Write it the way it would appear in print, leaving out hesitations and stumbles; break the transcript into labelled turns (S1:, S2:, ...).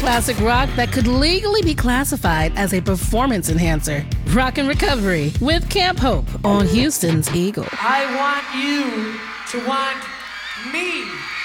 S1: classic rock that could legally be classified as a performance enhancer. Rock and Recovery with Camp Hope on Houston's Eagle.
S2: I want you to want me.